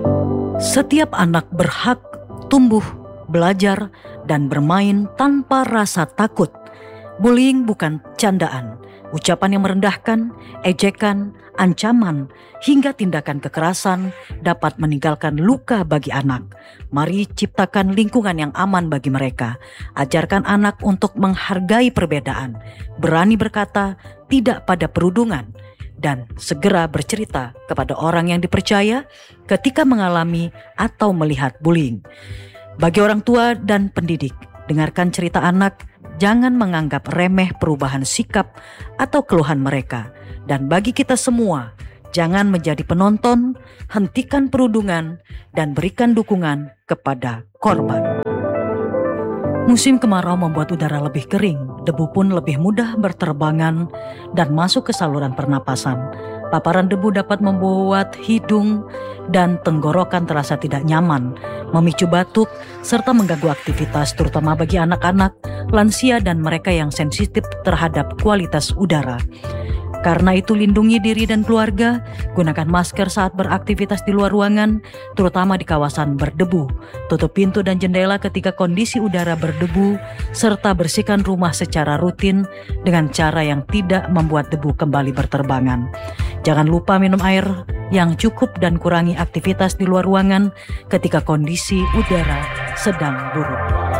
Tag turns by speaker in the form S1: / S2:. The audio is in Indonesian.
S1: Setiap anak berhak tumbuh, belajar, dan bermain tanpa rasa takut. Bullying bukan candaan, ucapan yang merendahkan, ejekan, ancaman, hingga tindakan kekerasan dapat meninggalkan luka bagi anak. Mari ciptakan lingkungan yang aman bagi mereka. Ajarkan anak untuk menghargai perbedaan, berani berkata tidak pada perundungan, dan segera bercerita kepada orang yang dipercaya ketika mengalami atau melihat bullying. Bagi orang tua dan pendidik, dengarkan cerita anak, jangan menganggap remeh perubahan sikap atau keluhan mereka. Dan bagi kita semua, jangan menjadi penonton, hentikan perundungan, dan berikan dukungan kepada korban. Musim kemarau membuat udara lebih kering, debu pun lebih mudah berterbangan dan masuk ke saluran pernapasan. Paparan debu dapat membuat hidung dan tenggorokan terasa tidak nyaman, memicu batuk, serta mengganggu aktivitas terutama bagi anak-anak, lansia, dan mereka yang sensitif terhadap kualitas udara. Karena itu lindungi diri dan keluarga, gunakan masker saat beraktivitas di luar ruangan, terutama di kawasan berdebu. Tutup pintu dan jendela ketika kondisi udara berdebu, serta bersihkan rumah secara rutin dengan cara yang tidak membuat debu kembali berterbangan. Jangan lupa minum air yang cukup dan kurangi aktivitas di luar ruangan ketika kondisi udara sedang buruk.